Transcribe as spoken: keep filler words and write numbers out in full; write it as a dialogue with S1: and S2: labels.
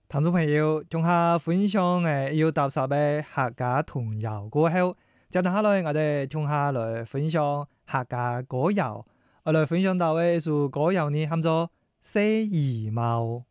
S1: 聽眾朋友，聽下分享誒要踏實嘅客家童謠過後，接下來我哋聽下來分享客家歌謠。我來分享到嘅一首歌謠呢，叫做《寫衣帽》。